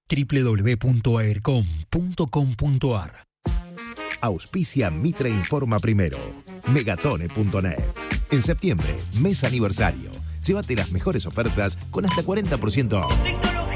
www.aircom.com.ar. Auspicia Mitre Informa Primero. Megatone.net. En septiembre, mes aniversario. Llévate las mejores ofertas con hasta 40% off.